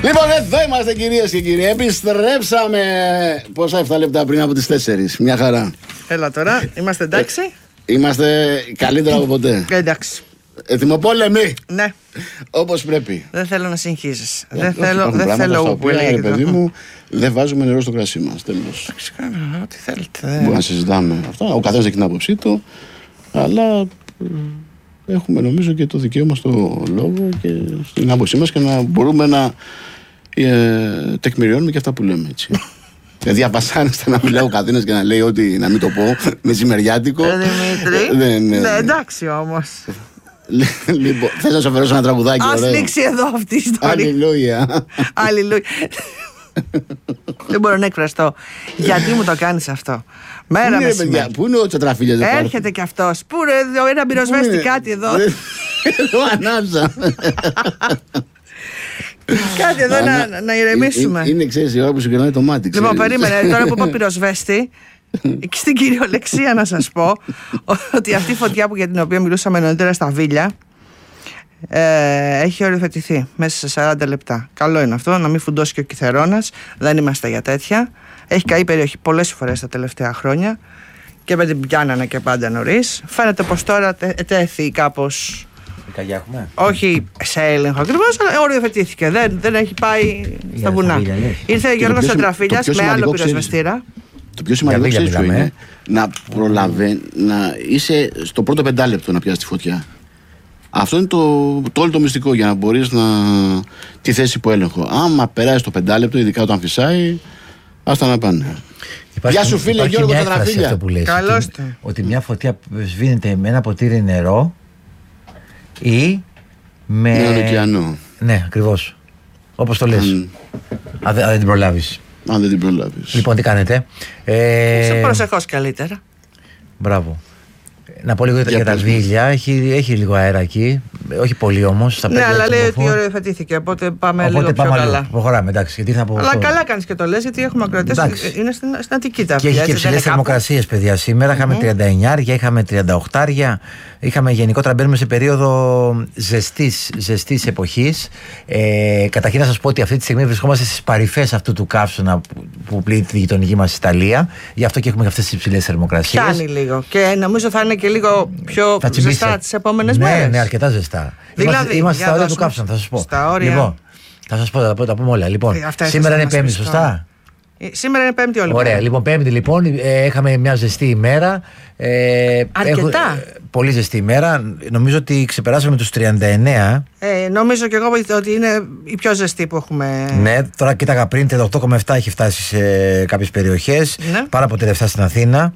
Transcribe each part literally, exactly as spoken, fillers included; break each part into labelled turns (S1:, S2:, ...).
S1: Λοιπόν, εδώ είμαστε κυρίες και κύριοι. Επιστρέψαμε πόσα εφτά λεπτά πριν από τις τέσσερις. Μια χαρά.
S2: Έλα τώρα, είμαστε εντάξει.
S1: Ε, είμαστε καλύτερα από ποτέ.
S2: Εντάξει.
S1: Ετοιμοπόλεμοι.
S2: Ναι.
S1: Όπως πρέπει.
S2: Δεν θέλω να συγχύζεις.
S1: Ε,
S2: δεν θέλω, δεν θέλω που έλεγε.
S1: Παιδί μου, δεν βάζουμε νερό στο κρασί μας. Τέλος.
S2: Εντάξει, κάνω ό,τι θέλετε.
S1: Μπορούμε να συζητάμε αυτά. Ο καθένας έχει την άποψή του. Αλλά έχουμε νομίζω και το δικαίωμα στο λόγο και στην άποψή μας και να μπορούμε να ε, τεκμηριώνουμε και αυτά που λέμε, έτσι. Δηλαδή απασάνεστε να μιλάω ο καθένας και να λέει ότι να μην το πω μεσημεριάτικο.
S2: Δημήτρη. Ναι, εντάξει όμως.
S1: Λοιπόν, θες να σου αφαιρέσω ένα τραγουδάκι?
S2: Ας λήξει εδώ αυτή η ιστορία.
S1: Αλληλούια.
S2: Αλληλούια. Δεν μπορώ να εκφραστώ. Γιατί μου το κάνεις αυτό? Μέρα μεσημέρι.
S1: Πού είναι ο Τσατραφίλιας?
S2: Έρχεται κι αυτός. Πού είναι να πυροσβέστη κάτι εδώ?
S1: Εδώ ανάψα.
S2: Κάτι εδώ να, να ηρεμήσουμε.
S1: Είναι, ξέρεις, η ώρα που σου γυρνάει το μάτι.
S2: Λοιπόν, περίμενε, τώρα που είπα πυροσβέστη, και στην κυριολεξία να σας πω ότι αυτή η φωτιά που για την οποία μιλούσαμε νωρίτερα στα Βίλια ε, έχει οριοθετηθεί μέσα σε σαράντα λεπτά. Καλό είναι αυτό, να μην φουντώσει και ο Κιθερώνας. Δεν είμαστε για τέτοια. Έχει καεί περιοχή πολλές φορές τα τελευταία χρόνια και με την πιάνανε και πάντα νωρίς. Φαίνεται πως τώρα τέθη κάπως.
S3: Έχουμε.
S2: Όχι σε έλεγχο ακριβώς, αλλά οριοθετήθηκε. Δεν, δεν έχει πάει στα βουνά. Ήρθε ο Γιώργος Τσατραφίλιας με άλλο πυροσβεστήρα.
S1: Το πιο σημαντικό ξέρεις ποιο είναι? Να προλαβαίνει, να είσαι στο πρώτο πεντάλεπτο να πιάσεις τη φωτιά. Αυτό είναι το, το όλο το μυστικό για να μπορείς να τη θέσεις υπό έλεγχο. Άμα περάσεις το πεντάλεπτο, ειδικά όταν φυσάει, άστα να πάνε.
S3: Υπάρχει,
S1: Γεια σου φίλε Γιώργο Τσατραφίλια.
S2: Καλώς το.
S3: Ότι μια φωτιά σβήνεται με ένα ποτήρι νερό ή με...
S1: με ωκεανό.
S3: Ναι, ακριβώς. Όπως το λες. Αν, αν δεν την προλάβεις.
S1: Αν δεν την προλάβεις.
S3: Λοιπόν, τι κάνετε?
S2: Ε... Σε προσεχώς καλύτερα.
S3: Μπράβο. Να πω λίγο για, για τα Βίλια. Έχει, έχει λίγο αέρα εκεί. Όχι πολύ όμως.
S2: Ναι, αλλά λέει ότι οριοθετήθηκε. Οπότε πάμε οπότε λίγο
S3: πάμε
S2: πιο καλά.
S3: Λίγο. Προχωράμε, εντάξει. Γιατί θα πω,
S2: αλλά
S3: το...
S2: καλά κάνεις και το λες, γιατί έχουμε ακροατές. Είναι στην, στην Αττική τα
S3: και έχει και ψηλές θερμοκρασίες, παιδιά. Σήμερα mm-hmm. είχαμε τριάντα εννιά, είχαμε τριάντα οκτώ. Είχαμε γενικότερα μπαίνουμε σε περίοδο ζεστής, ζεστής εποχής. Ε, καταρχήν να σας πω ότι αυτή τη στιγμή βρισκόμαστε στις παρυφές αυτού του καύσωνα που, που πλήττει τη γειτονική μας Ιταλία. Γι' αυτό και έχουμε αυτές τις υψηλές θερμοκρασίες.
S2: Φτάνει λίγο. Και νομίζω θα είναι και λίγο πιο ζεστά τις επόμενες
S3: ναι,
S2: μέρες.
S3: Ναι, αρκετά ζεστά.
S2: Δηλαδή,
S3: είμαστε είμαστε στα όρια του καύσωνα, θα σας πω.
S2: Στα όρια.
S3: Λοιπόν, θα σας πω, θα τα πούμε όλα. Λοιπόν, σήμερα είναι Πέμπτη, σωστά?
S2: Σήμερα είναι Πέμπτη όλη.
S3: Ωραία, λοιπόν, Πέμπτη λοιπόν, ε, είχαμε μια ζεστή ημέρα. Ε,
S2: Αρκετά.
S3: Έχω, ε, πολύ ζεστή ημέρα. Νομίζω ότι ξεπεράσαμε τους τριάντα εννέα.
S2: Ε, νομίζω και εγώ ότι είναι η πιο ζεστή που έχουμε.
S3: Ναι, τώρα κοίταγα πριν, τριάντα οκτώ κόμμα επτά έχει φτάσει σε κάποιες περιοχές. Ναι. Πάρα από τριάντα επτά στην Αθήνα.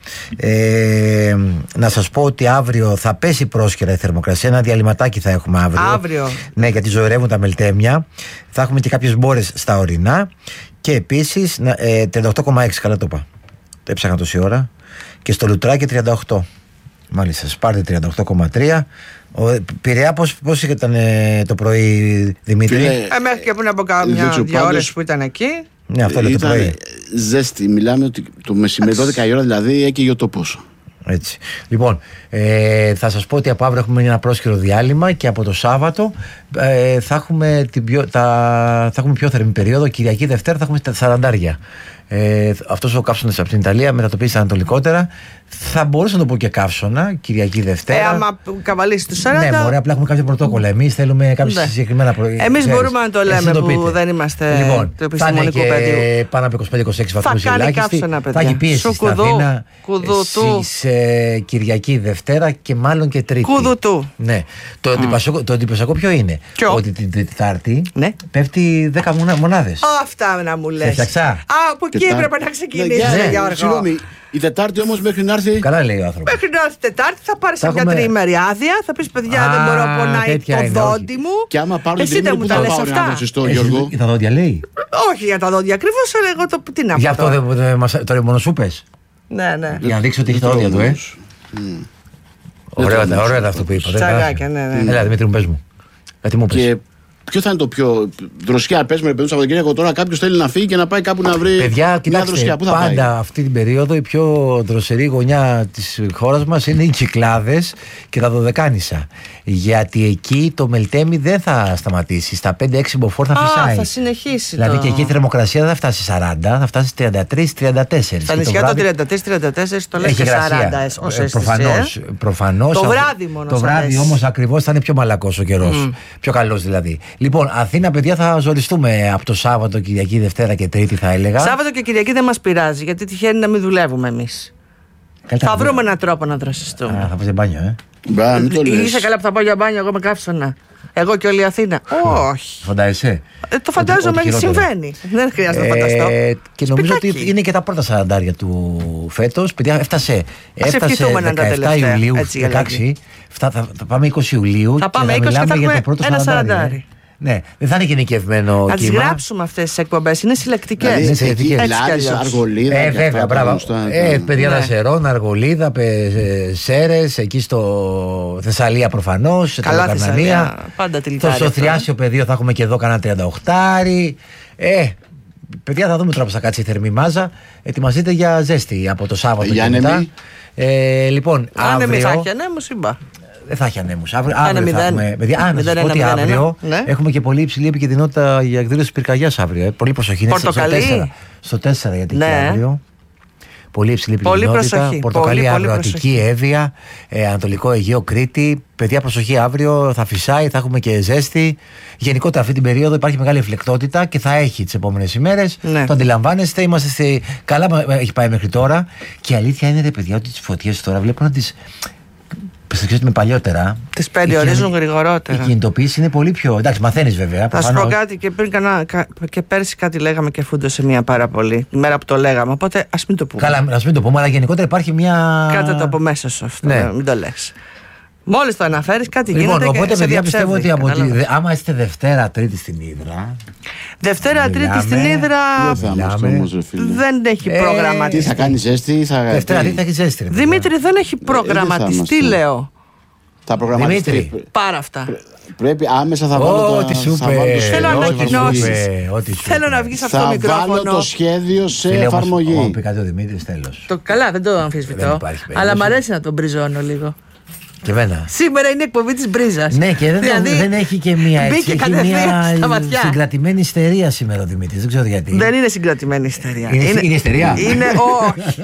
S3: Ε, να σας πω ότι αύριο θα πέσει πρόσχερα η θερμοκρασία. Ένα διαλυματάκι θα έχουμε αύριο.
S2: Αύριο.
S3: Ναι, γιατί ζωηρεύουν τα μελτέμια. Θα έχουμε και κάποιες μπόρες στα ορεινά. Και επίσης ε, τριάντα οκτώ κόμμα έξι, καλά το είπα. Το έψαχνα τόση ώρα. Και στο Λουτράκι τριάντα οκτώ. Μάλιστα, Σπάρτη τριάντα οκτώ κόμμα τρία. Ο Πειραιά πώς, πώς ήταν ε, το πρωί, Δημήτρη?
S2: Ε, μέχρι και πριν από κάμια δύο ώρες που ήταν εκεί.
S3: Ναι, αυτό λέει το πρωί.
S1: Ζέστη, μιλάμε ότι το μεσημέρι δώδεκα η ώρα δηλαδή έκαιγε ο τόπος.
S3: Έτσι. Λοιπόν, ε, θα σας πω ότι από αύριο έχουμε ένα πρόσχερο διάλειμμα και από το Σάββατο ε, θα, έχουμε την πιο, τα, θα έχουμε πιο θερμή περίοδο. Κυριακή Δευτέρα θα έχουμε τα σαραντάρια. Ε, αυτός ο καύσωνας από την Ιταλία μετατοπίζεται ανατολικότερα. Θα μπορούσα να το πω και καύσωνα Κυριακή Δευτέρα.
S2: Ε, άμα καβαλήσει του σαράντα.
S3: Ναι, μωρέ, απλά έχουμε κάποια πρωτόκολλα. Εμείς θέλουμε κάποια ναι. συγκεκριμένα πρωτόκολλα.
S2: Εμείς μπορούμε να το λέμε που το δεν είμαστε
S3: λοιπόν,
S2: του επιστημονικού πεδίου.
S3: Πάνω από είκοσι πέντε είκοσι έξι βαθμούς ελάχιστη.
S2: Θα
S3: έχει πίεση στην Αθήνα στις ε, Κυριακή Δευτέρα και μάλλον και Τρίτη.
S2: Κουδουτού.
S3: Ναι. Το mm. εντυπωσιακό ποιο είναι?
S2: Ποιο?
S3: Ότι την Τετάρτη
S2: ναι.
S3: πέφτει δέκα μονάδες.
S2: Αυτά να μου λες.
S3: Α,
S2: από εκεί έπρεπε να ξεκινήσει.
S1: Συγγνώμη. Η Τετάρτη όμως μέχρι να έρθει.
S3: Καλά λέει ο άνθρωπος.
S2: Μέχρι να έρθει Τετάρτη θα πάρει μια έχουμε... τριήμερη άδεια. Θα πει παιδιά, α, δεν μπορώ να πονάει το είναι, δόντι
S3: όχι.
S2: μου.
S1: Και άμα πάρουν
S2: εσύ δεν μου τα λες αυτά.
S3: Για τα δόντια λέει.
S2: Όχι για τα δόντια ακριβώς. Εγώ το τι να πω.
S3: Γι' αυτό το μόνο σου πες.
S2: Ναι, ναι.
S3: Για να δείξει ότι έχει τα δόντια του, ε. Ωραία αυτό που είπα.
S2: Τσαγάκια, ναι, ναι.
S3: Έλα Δημήτρη μου, πες μου. Κάτι μου πες.
S1: Ποιο θα είναι το πιο. Δροσιά, πες με παιδί Σαββατοκύριακο τώρα κάποιο θέλει να φύγει και να πάει κάπου να βρει.
S3: Παιδιά,
S1: μια δροσιά. Πού θα
S3: πάντα
S1: πάει?
S3: αυτή την περίοδο η πιο δροσερή γωνιά της χώρας μας είναι οι Κυκλάδες και τα Δωδεκάνησα. Γιατί εκεί το Μελτέμι δεν θα σταματήσει. Στα πέντε έξι μποφόρ θα
S2: Α,
S3: φυσάει.
S2: θα συνεχίσει.
S3: Δηλαδή
S2: το...
S3: και εκεί η θερμοκρασία δεν θα φτάσει σαράντα, θα φτάσει τριάντα τρία τριάντα τέσσερα.
S2: Στα νησιά το τριάντα τρία τριάντα τέσσερα το λες και σαράντα ως αίσθηση.
S3: Προφανώς, προφανώς.
S2: Το βράδυ μόνο.
S3: Το βράδυ όμως ακριβώς θα είναι πιο μαλακός ο καιρός. Mm. Πιο καλός δηλαδή. Λοιπόν, Αθήνα, παιδιά, θα ζοριστούμε από το Σάββατο, Κυριακή, Δευτέρα και Τρίτη, θα έλεγα.
S2: Σάββατο και Κυριακή δεν μας πειράζει, γιατί τυχαίνει να μην δουλεύουμε εμείς. Θα βρούμε έναν τρόπο να δροσιστούμε.
S3: Α, θα πας για μπάνιο, ε.
S1: Μπα, μην το λες.
S2: Είσαι καλά που θα πάω για μπάνιο, εγώ με καύσωνα. Εγώ και όλη η Αθήνα. Όχι.
S3: Φαντάζεσαι.
S2: Ε, το φαντάζομαι, ότι, ότι συμβαίνει. Δεν χρειάζεται να φανταστώ. Ε,
S3: και νομίζω Σπιτάκι. Ότι είναι και τα πρώτα σαραντάρια του φέτος. Παιδιά, έφτασε, έφτασε δεκαεφτά Ιουλίου, δεκαέξι. Θα, θα, θα πάμε είκοσι Ιουλίου.
S2: Θα πάμε
S3: και
S2: είκοσι
S3: θα
S2: και θα
S3: για το
S2: έχουμε
S3: πρώτο
S2: ένα
S3: σαραντάρι.
S2: σαραντάρι.
S3: Ναι, δεν θα είναι γενικευμένο
S2: να
S3: κύμα.
S2: τις γράψουμε αυτές τις εκπομπές, είναι συλλεκτικές.
S1: Δηλαδή,
S3: είναι συλλεκτικές.
S1: Λάρις, Αργολίδα.
S3: Ε, βέβαια, μπράβο. Ε, παιδιά, ναι. Δασερών, Αργολίδα, Σέρες, εκεί στο Θεσσαλία προφανώς.
S2: Καλά Θεσσαλία, πάντα τυλιτάρια.
S3: Στο Θριάσιο πεδίο θα έχουμε και εδώ κανένα τριάντα οκτώ. Ε, παιδιά, θα δούμε τώρα πώς θα κάτσει η θερμή μάζα. Ετοιμαστείτε για ζέστη από το Σάββατο
S1: για
S3: και μετά. Ε, λοιπόν,
S2: άνεμοι θα έχει ανέμους ή μπα.
S3: Δεν θα έχει ανέμους. Αύριο, αύριο θα έχουμε. Παιδιά, α, να σας πω ότι αύριο ναι. έχουμε και πολύ υψηλή επικινδυνότητα για εκδήλωση πυρκαγιάς αύριο. Ε. Πολύ προσοχή. Είναι στο τέσσερα. Στο τέσσερα γιατί ναι. και αύριο. Πολύ υψηλή επικινδυνότητα. Πορτοκαλί πολύ, αύριο, πολύ Αττική, Εύβοια, ε, Ανατολικό Αιγαίο, Κρήτη. Παιδιά, προσοχή αύριο. Θα φυσάει, θα έχουμε και ζέστη. Γενικότερα αυτή την περίοδο υπάρχει μεγάλη εφλεκτότητα και θα έχει τις επόμενες ημέρες. Ναι. Το αντιλαμβάνεστε. Είμαστε στη... Καλά, έχει πάει μέχρι τώρα. Και η αλήθεια είναι, ρε παιδιά, ότι τις φωτιές τώρα βλέπω να τις. Με παλιότερα.
S2: Τις περιορίζουν γρηγορότερα.
S3: Η κινητοποίηση είναι πολύ πιο. Εντάξει, μαθαίνεις βέβαια.
S2: Θα σου πω κάτι και πριν κανά, και πέρσι κάτι λέγαμε και φούντωσε μια πάρα πολύ. Η μέρα που το λέγαμε. Οπότε ας μην το πούμε.
S3: Καλά, ας μην το πούμε, αλλά γενικότερα υπάρχει μια.
S2: Κράτα το από μέσα σου αυτό.
S3: Ναι.
S2: Μην το λες. Μόλις το αναφέρεις, κάτι
S3: λοιπόν,
S2: γίνεται.
S3: Οπότε,
S2: και
S3: παιδιά,
S2: σε
S3: πιστεύω ότι από τη,
S2: δε,
S3: άμα είστε Δευτέρα, Τρίτη στην Ύδρα.
S2: Δευτέρα, Τρίτη στην Ύδρα. Δεν έχει
S1: ε,
S2: προγραμματιστεί.
S1: Τι θα κάνει ζέστη, θα.
S3: Δευτέρα, Τρίτη θα έχει ζέστη.
S2: Δημήτρη, δεν έχει προγραμματιστεί, λέω.
S1: Θα προγραμματιστεί.
S2: Πάρα αυτά.
S1: Πρέπει άμεσα θα βάλω
S3: Ό,τι σου
S2: είπε. Θέλω ανακοινώσεις. Θέλω να βγεις αυτό το μικρόφωνο.
S1: Θα βάλω το σχέδιο σε εφαρμογή.
S3: Μου πει κάτι ο Δημήτρης, τέλος.
S2: Καλά, δεν το αμφισβητώ. Αλλά μ' αρέσει να τον μπριζώνω λίγο.
S3: Και εμένα.
S2: Σήμερα είναι η εκπομπή της μπρίζας.
S3: Ναι, και δεν, δηλαδή, δεν έχει και μία έτσι.
S2: Έχει
S3: μια συγκρατημένη ιστερία σήμερα ο Δημήτρης. Δεν ξέρω γιατί.
S2: Δεν είναι συγκρατημένη ιστερία.
S3: Είναι, είναι, είναι ιστερία.
S2: Είναι όχι.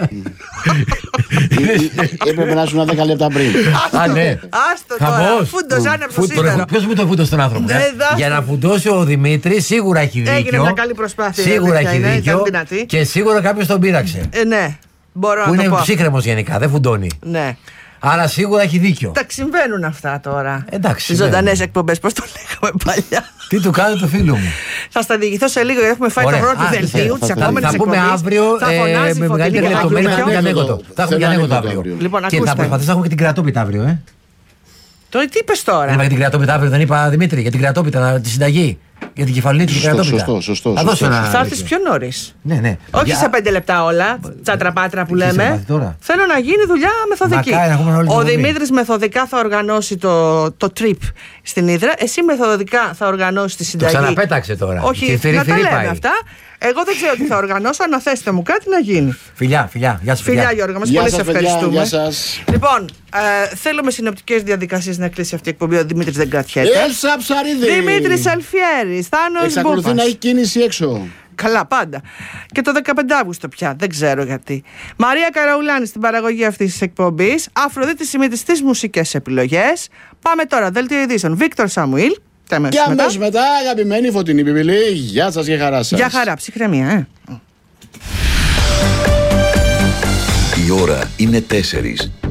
S1: Έπρεπε να ήσουν δέκα λεπτά πριν.
S3: Α, ναι.
S2: Άστο τώρα. Φούντοζάνε από το σίδερο.
S3: Ποιος μου το φούντωσε τον άνθρωπο. Για να φουντώσει ο Δημήτρης σίγουρα έχει δίκιο.
S2: Έγινε μια καλή προσπάθεια.
S3: Σίγουρα έχει δίκιο. Και σίγουρα κάποιος τον πείραξε.
S2: Ναι. Μπορώ
S3: που
S2: να
S3: είναι
S2: το πω.
S3: ψύχρεμος γενικά, δεν φουντώνει.
S2: Ναι.
S3: Άρα σίγουρα έχει δίκιο.
S2: Τα συμβαίνουν αυτά τώρα.
S3: Εντάξει.
S2: Οι ζωντανές εκπομπές, πώς το λέγαμε παλιά.
S3: Τι του κάνω το φίλο μου.
S2: Θα στα διηγηθώ σε λίγο, γιατί έχουμε φάει το χρόνο του δελτίου τη επόμενη εκπομπή.
S3: Θα πούμε αύριο με μεγαλύτερη λεπτομέρεια. Θα έχουμε ανέκδοτο. Θα έχουμε ανέκδοτο αύριο. Και θα προσπαθήσω να έχουμε και την κρατόπιτα αύριο, ε.
S2: Τώρα τι είπες τώρα.
S3: Δεν είπα για την κρατόπιτα αύριο, δεν είπα Δημήτρη, για την κρατόπιτα, τη συνταγή. Για την κεφαλή του κρατόπιτα.
S1: Σωστό, σωστό.
S3: Θα δώσω ένα.
S2: Θα έρθει πιο νωρίς.
S3: Ναι, ναι.
S2: Όχι σε πέντε λεπτά όλα, τσάτρα-πάτρα που λέμε. Θέλω να γίνει δουλειά μεθοδική. Ο Δημήτρης μεθοδικά θα οργανώσει το, το trip στην Ύδρα. Εσύ μεθοδικά θα οργανώσει τη συνταγή.
S3: Το ξαναπέταξε τώρα.
S2: Όχι, να τα λέμε αυτά. Εγώ δεν ξέρω τι θα οργανώσω. Αναθέστε μου κάτι να γίνει.
S3: Φιλιά, φιλιά. Γεια σας, φιλιά.
S2: Φιλιά, Γιώργο, μας πολύ σε ευχαριστούμε.
S1: Γεια σας.
S2: Λοιπόν, ε, θέλω με συνοπτικές διαδικασίες να κλείσει αυτή η εκπομπή. Ο Δημήτρης δεν κρατιέται.
S1: Έλσα Ψαρίδη.
S2: Δημήτρης Αλφιέρης, Θάνος Μπούπας.
S1: Εξακολουθεί να έχει κίνηση έξω.
S2: Καλά, πάντα. Και το δεκαπέντε Αυγούστου πια, δεν ξέρω γιατί. Μαρία Καραουλάνη στην παραγωγή αυτής της εκπομπής. Αφροδίτη Σιμίτη στις μουσικές επιλογές. Πάμε τώρα, δελτίο ειδήσεων. Βίκτορ Σαμουήλ.
S1: Και αμέσως μετά, αγαπημένη Φωτεινή Πιπιλή, γεια σας και χαρά σας.
S2: Γεια χαρά, ψυχραιμία, ε.
S4: Η ώρα είναι τέσσερις.